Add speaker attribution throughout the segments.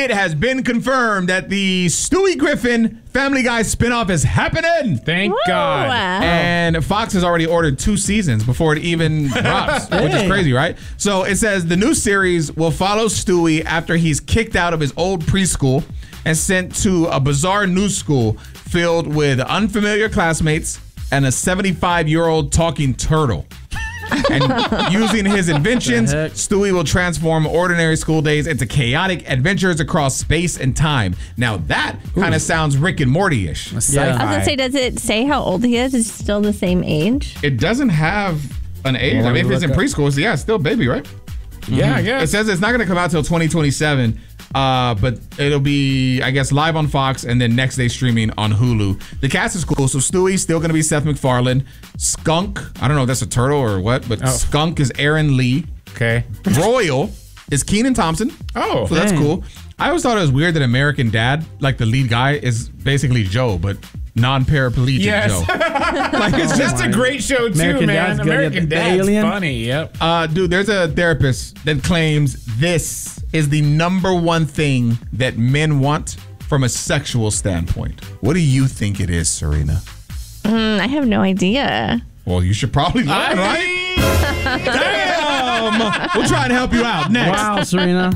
Speaker 1: it has been confirmed that the Stewie Griffin Family Guy spinoff is happening.
Speaker 2: Thank God.
Speaker 1: And Fox has already ordered 2 seasons before it even drops, which is crazy, right? So it says the new series will follow Stewie after he's kicked out of his old preschool and sent to a bizarre new school filled with unfamiliar classmates and a 75-year-old talking turtle. And using his inventions, Stewie will transform ordinary school days into chaotic adventures across space and time. Now that kind of sounds Rick and Morty-ish.
Speaker 3: I was gonna say, does it say how old he is? Is he still the same age?
Speaker 1: It doesn't have an age. I mean, if it's in preschool, it's still a baby, right?
Speaker 2: Yeah, I guess.
Speaker 1: It says it's not going to come out till 2027, but it'll be, I guess, live on Fox and then next day streaming on Hulu. The cast is cool. So Stewie's still going to be Seth MacFarlane. Skunk, I don't know if that's a turtle or what, but Skunk is Aaron Lee.
Speaker 2: Okay.
Speaker 1: Royal is Kenan Thompson.
Speaker 2: Oh,
Speaker 1: so that's cool. I always thought it was weird that American Dad, like the lead guy, is basically Joe, but non-paraplegic Joe.
Speaker 2: Like, it's just a great show, too,
Speaker 4: American
Speaker 2: man.
Speaker 4: Dad's
Speaker 2: American Dad's funny, yep.
Speaker 1: Dude, there's a therapist that claims this is the #1 thing that men want from a sexual standpoint. What do you think it is, Serena?
Speaker 3: I have no idea.
Speaker 1: Well, you should probably learn, right? Damn! We'll try and help you out next.
Speaker 4: Wow, Serena.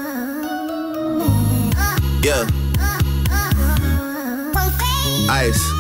Speaker 5: Yeah. Ice.